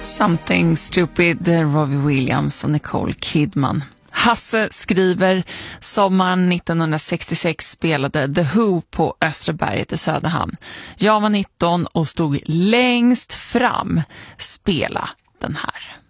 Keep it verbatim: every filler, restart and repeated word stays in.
Something Stupid, Robbie Williams och Nicole Kidman. Hasse skriver, sommaren nittonhundrasextiosex spelade The Who på Östra berget i Söderhamn. Jag var nitton och stod längst fram. Spela den här.